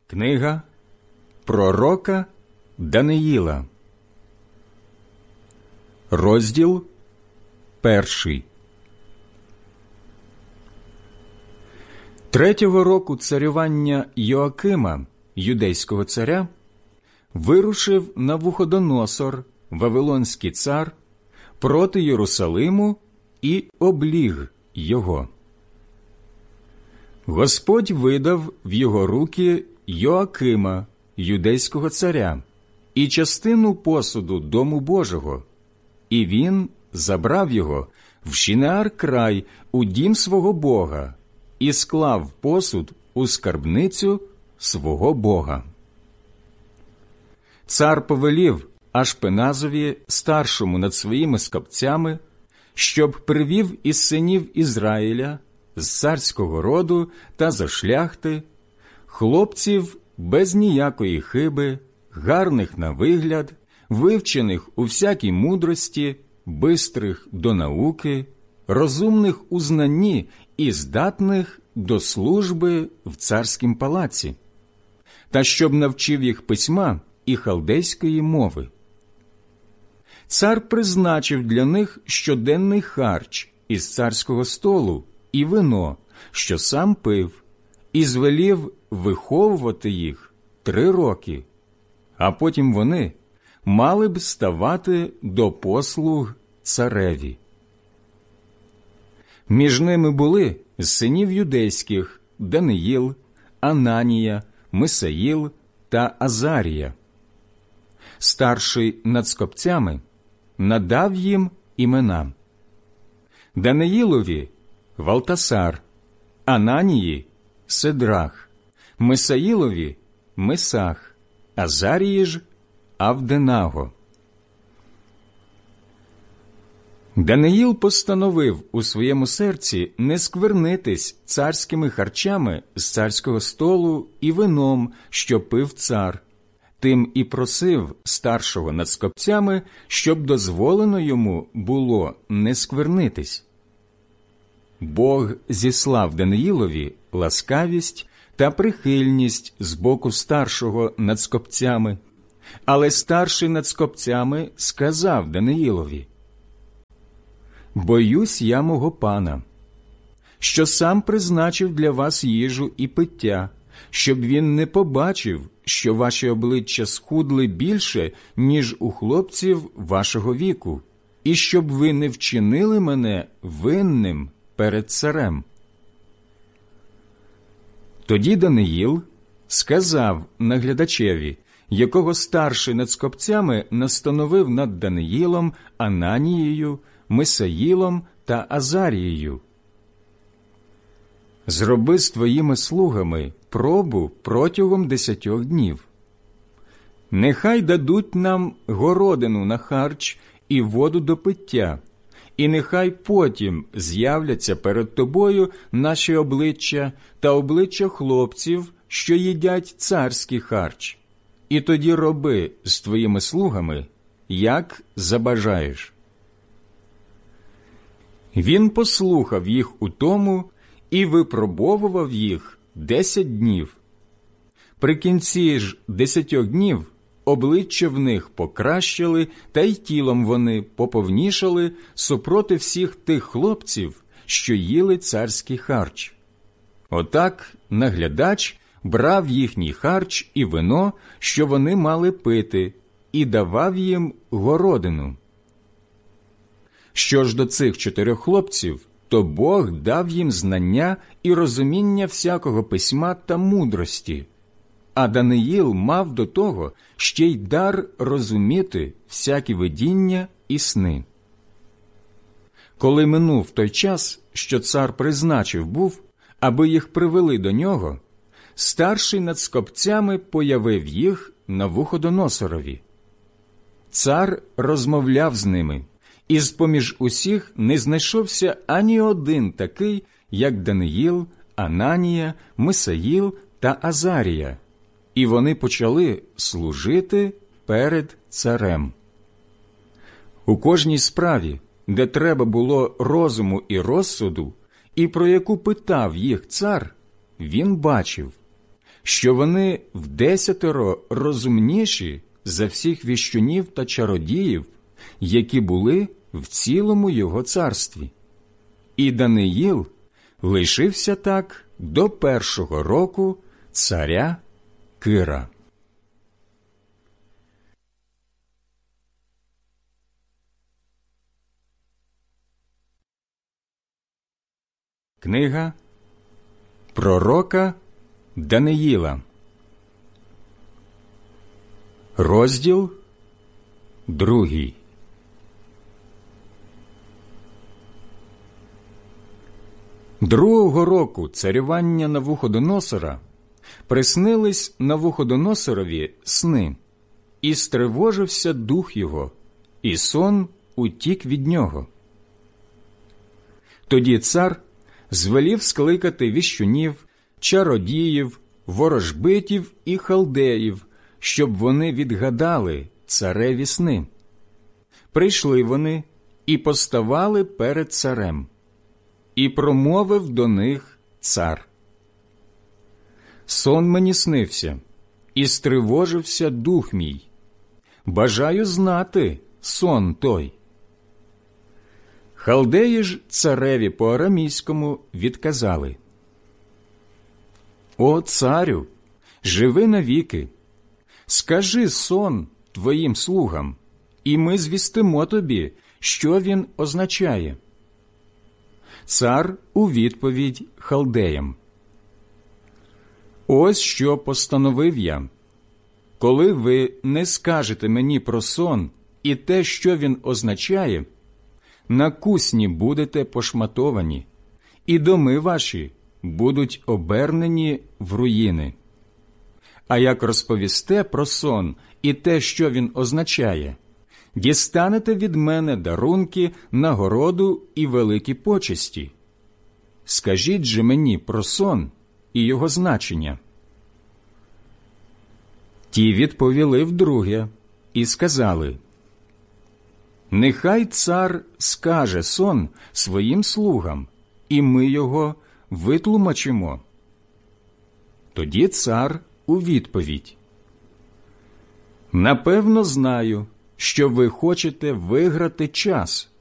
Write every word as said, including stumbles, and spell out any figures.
Книга пророка Даниїла, розділ перший. Третього року царювання Йоакима, юдейського царя, вирушив Навуходоносор, вавилонський цар, проти Єрусалиму і обліг його. Господь видав в його руки Йоакима, юдейського царя, і частину посуду дому Божого, і він забрав його в Шинеар край у дім свого Бога і склав посуд у скарбницю свого Бога. Цар повелів Ашпеназові, старшому над своїми скопцями, щоб привів із синів Ізраїля, з царського роду та за шляхти, хлопців без ніякої хиби, гарних на вигляд, вивчених у всякій мудрості, бистрих до науки, розумних у знанні і здатних до служби в царськім палаці, та щоб навчив їх письма і халдейської мови. Цар призначив для них щоденний харч із царського столу і вино, що сам пив, і звелів виховувати їх три роки, а потім вони мали б ставати до послуг цареві. Між ними були з синів юдейських Даниїл, Ананія, Мисаїл та Азарія. Старший над скопцями надав їм імена: Даниїлові – Валтасар, Ананії – Седрах, Мисаїлові – Месах, Азарії ж – Авденаго. Даниїл постановив у своєму серці не сквернитись царськими харчами з царського столу і вином, що пив цар, тим і просив старшого над скопцями, щоб дозволено йому було не сквернитись. Бог зіслав Даниїлові ласкавість та прихильність з боку старшого над скопцями, але старший над скопцями сказав Даниїлові: «Боюсь я мого пана, що сам призначив для вас їжу і пиття, щоб він не побачив, що ваші обличчя схудли більше, ніж у хлопців вашого віку, і щоб ви не вчинили мене винним перед царем». Тоді Даниїл сказав наглядачеві, якого старший над скопцями настановив над Даниїлом, Ананією, Мисаїлом та Азарією: «Зроби з твоїми слугами пробу протягом десятьох днів. Нехай дадуть нам городину на харч і воду до пиття, і нехай потім з'являться перед тобою наші обличчя та обличчя хлопців, що їдять царський харч, і тоді роби з твоїми слугами, як забажаєш». Він послухав їх у тому і випробовував їх десять днів. При кінці ж десятьох днів обличчя в них покращили, та й тілом вони поповнішали супроти всіх тих хлопців, що їли царський харч. Отак наглядач брав їхній харч і вино, що вони мали пити, і давав їм городину. Що ж до цих чотирьох хлопців, то Бог дав їм знання і розуміння всякого письма та мудрості, а Даниїл мав до того ще й дар розуміти всякі видіння і сни. Коли минув той час, що цар призначив був, аби їх привели до нього, старший над скопцями появив їх Навуходоносорові. Цар розмовляв з ними, і з-поміж усіх не знайшовся ані один такий, як Даниїл, Ананія, Мисаїл та Азарія, і вони почали служити перед царем. У кожній справі, де треба було розуму і розсуду, і про яку питав їх цар, він бачив, що вони вдесятеро розумніші за всіх віщунів та чародіїв, які були в цілому його царстві. І Даниїл лишився так до першого року царя Кира. Книга пророка Даниїла, розділ другий. Другого року царювання Навуходоносора приснились Навуходоносорові сни, і стривожився дух його, і сон утік від нього. Тоді цар звелів скликати віщунів, чародіїв, ворожбитів і халдеїв, щоб вони відгадали цареві сни. Прийшли вони і поставали перед царем. І промовив до них цар: «Сон мені снився, і стривожився дух мій. Бажаю знати сон той». Халдеї ж цареві по-арамійському відказали: «О, царю, живи навіки! Скажи сон твоїм слугам, і ми звістимо тобі, що він означає». Цар у відповідь халдеям: «Ось що постановив я. Коли ви не скажете мені про сон і те, що він означає, на кусні будете пошматовані, і доми ваші будуть обернені в руїни. А як розповісте про сон і те, що він означає, дістанете від мене дарунки, нагороду і великі почесті. Скажіть же мені про сон і його значення». Ті відповіли вдруге і сказали: «Нехай цар скаже сон своїм слугам, і ми його витлумачимо». Тоді цар у відповідь: «Напевно знаю, що ви хочете виграти час,